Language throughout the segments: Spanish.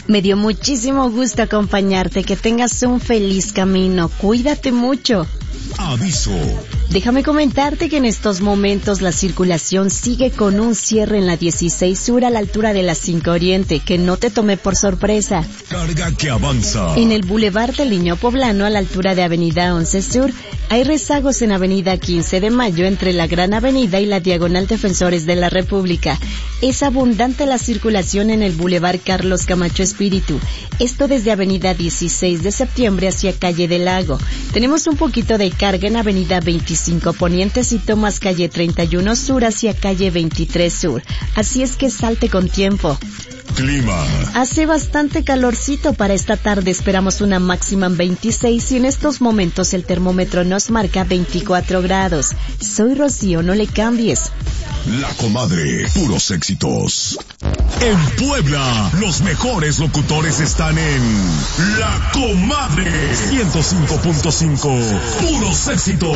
Me dio muchísimo gusto acompañarte. Que tengas un feliz camino. Cuídate mucho. Aviso. Déjame comentarte que en estos momentos la circulación sigue con un cierre en la 16 Sur a la altura de la 5 Oriente, que no te tomé por sorpresa. Carga que avanza. En el Boulevard del Niño Poblano a la altura de Avenida 11 Sur hay rezagos en Avenida 15 de Mayo entre la Gran Avenida y la Diagonal Defensores de la República. Es abundante la circulación en el Boulevard Carlos Camacho Espíritu. Esto desde Avenida 16 de Septiembre hacia Calle del Lago. Tenemos un poquito de carga en Avenida 25 Poniente si tomas Calle 31 Sur hacia Calle 23 Sur. Así es que salte con tiempo. Clima. Hace bastante calorcito para esta tarde, esperamos una máxima en 26 y en estos momentos el termómetro nos marca 24 grados. Soy Rocío, no le cambies. La Comadre, puros éxitos. En Puebla, los mejores locutores están en La Comadre 105.5, puros éxitos.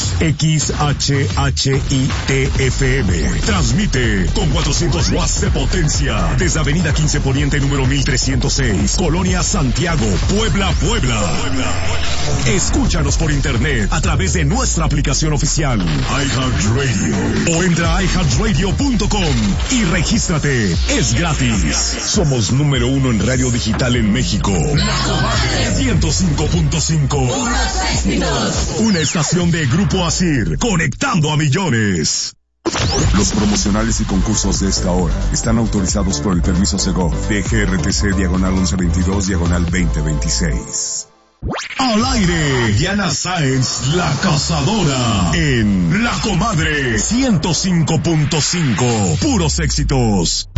XHHITFM transmite con 400 watts de potencia desde Avenida 15 Poniente número 1306, Colonia Santiago, Puebla. Escúchanos por internet a través de nuestra aplicación oficial iHeartRadio o entra a iHeartRadio.com y regístrate. Es gratis. Somos número 1 en radio digital en México. La Comadre 105.5. Una estación de Grupo Asir, conectando a millones. Los promocionales y concursos de esta hora están autorizados por el permiso Segov de GRTC diagonal 1122 diagonal 2026. Al aire, Diana Sáenz, la cazadora, en La Comadre 105.5, puros éxitos.